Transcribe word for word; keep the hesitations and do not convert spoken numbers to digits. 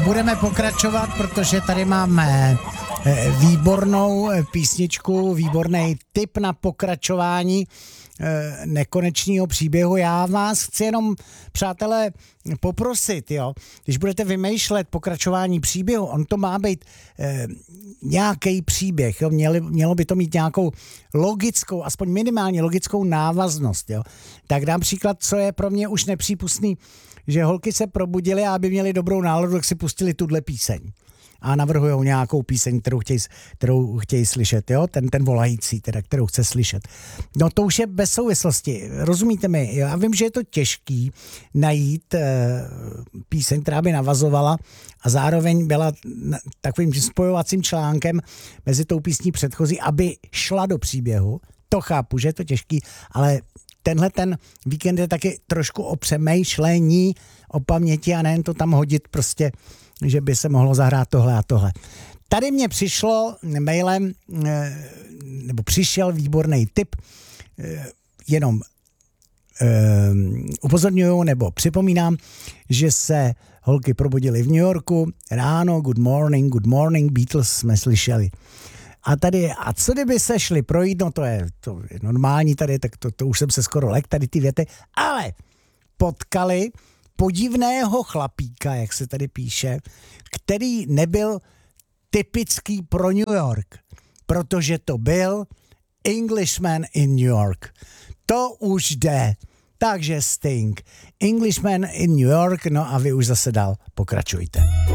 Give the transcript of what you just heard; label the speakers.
Speaker 1: budeme pokračovat, protože tady máme výbornou písničku, výborný tip na pokračování nekonečného příběhu. Já vás chci jenom, přátelé, poprosit, jo, když budete vymýšlet pokračování příběhu, on to má být eh, nějaký příběh, jo, měli, mělo by to mít nějakou logickou, aspoň minimálně logickou návaznost, jo. Tak dám příklad, co je pro mě už nepřípustný, že holky se probudily a aby měli dobrou náladu, tak si pustili tuhle píseň. A navrhujou nějakou píseň, kterou chtějí, kterou chtějí slyšet, jo? Ten, ten volající, teda, kterou chce slyšet. No to už je bez souvislosti, rozumíte mi? Já vím, že je to těžký najít e, píseň, která by navazovala a zároveň byla takovým spojovacím článkem mezi tou písní předchozí, aby šla do příběhu. To chápu, že je to těžký, ale tenhle ten víkend je taky trošku o přemýšlení, o paměti a nejen to tam hodit prostě, že by se mohlo zahrát tohle a tohle. Tady mě přišlo mailem, nebo přišel výborný tip, jenom upozorňuju nebo připomínám, že se holky probudily v New Yorku, ráno, good morning, good morning, Beatles jsme slyšeli. A tady, a co kdyby se šli projít, no to je, to je normální tady, tak to, to už jsem se skoro lek, tady ty věty, ale potkali podivného chlapíka, jak se tady píše, který nebyl typický pro New York, protože to byl Englishman in New York. To už jde. Takže Sting. Englishman in New York, no a vy už zase dál pokračujte.